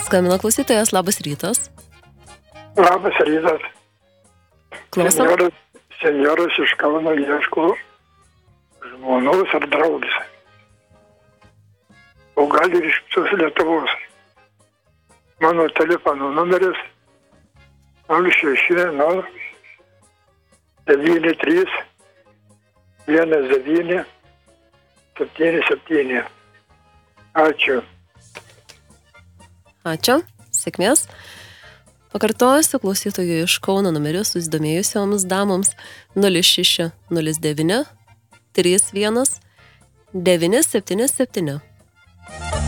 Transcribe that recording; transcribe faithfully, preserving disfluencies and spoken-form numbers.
Skambino klausytojas, labas rytas. Labas rytas. Klausom. Senjoras, senjoras iš Kauno ieško žmonos ar draugės. O gal ir iš visos Lietuvos. Mano telefono numeris nulis šeši nol devyni trys vienas devyni septyni septyni. Ačiū. Ačiū. Sėkmės. Pakartosiu klausytojų iš Kauno numerius susidomėjusioms damoms nulis šeši nulis devyni trys vienas devyni septyni septyni.